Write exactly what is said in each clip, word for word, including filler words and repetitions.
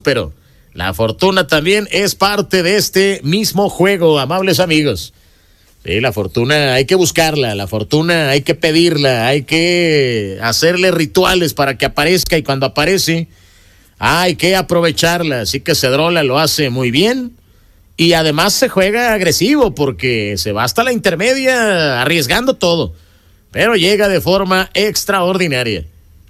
pero la fortuna también es parte de este mismo juego, amables amigos. Sí, la fortuna hay que buscarla, la fortuna hay que pedirla, hay que hacerle rituales para que aparezca, y cuando aparece hay que aprovecharla. Así que Cedrola lo hace muy bien y además se juega agresivo porque se va hasta la intermedia arriesgando todo, pero llega de forma extraordinaria.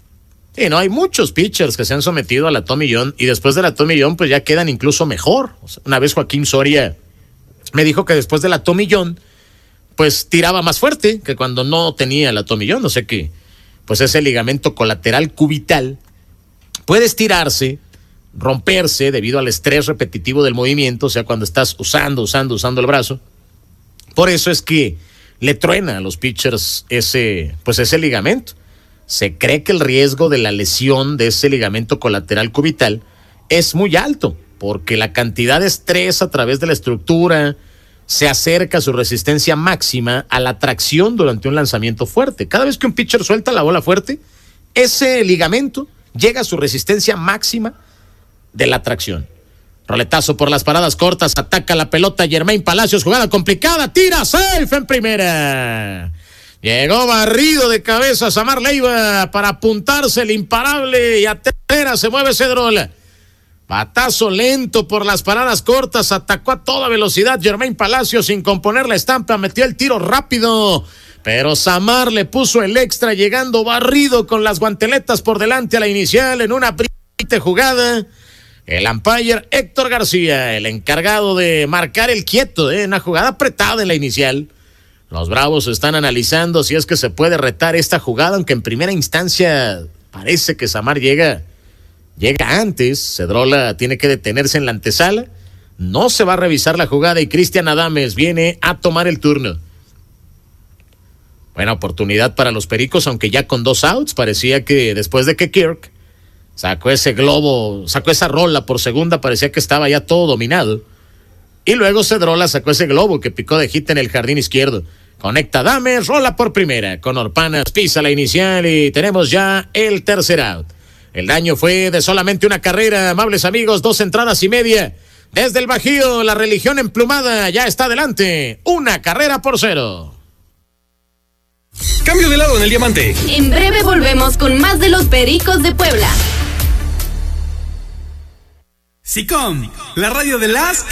Sí, no, hay muchos pitchers que se han sometido a la Tommy John y después de la Tommy John pues ya quedan incluso mejor. O sea, una vez Joaquín Soria me dijo que después de la Tommy John pues tiraba más fuerte que cuando no tenía la Tommy John. No sé qué, pues ese ligamento colateral cubital puede estirarse, romperse debido al estrés repetitivo del movimiento, o sea, cuando estás usando, usando, usando el brazo. Por eso es que le truena a los pitchers ese, pues ese ligamento. Se cree que el riesgo de la lesión de ese ligamento colateral cubital es muy alto, porque la cantidad de estrés a través de la estructura se acerca a su resistencia máxima a la tracción durante un lanzamiento fuerte. Cada vez que un pitcher suelta la bola fuerte, ese ligamento llega a su resistencia máxima de la tracción. Roletazo por las paradas cortas, ataca la pelota Jermaine Palacios, jugada complicada, tira, safe en primera. Llegó barrido de cabeza Samar Leiva para apuntarse el imparable y a tercera se mueve Cedrola. Batazo lento por las paradas cortas, atacó a toda velocidad Jermaine Palacios sin componer la estampa, metió el tiro rápido, pero Samar le puso el extra llegando barrido con las guanteletas por delante a la inicial en una brillante jugada. El umpire Héctor García, el encargado de marcar el quieto, ¿eh? Una jugada apretada en la inicial. Los Bravos están analizando si es que se puede retar esta jugada, aunque en primera instancia parece que Samar llega, llega antes. Cedrola tiene que detenerse en la antesala. No se va a revisar la jugada y Cristian Adames viene a tomar el turno. Buena oportunidad para los Pericos, aunque ya con dos outs. Parecía que después de que Kirk sacó ese globo, sacó esa rola por segunda, parecía que estaba ya todo dominado. Y luego Cedrola sacó ese globo que picó de hit en el jardín izquierdo. Conecta Adames, rola por primera. Con Orpanas pisa la inicial y tenemos ya el tercer out. El daño fue de solamente una carrera, amables amigos, dos entradas y media. Desde el Bajío, la religión emplumada ya está adelante. Una carrera por cero. Cambio de lado en el diamante. En breve volvemos con más de los Pericos de Puebla. SICOM, la radio de las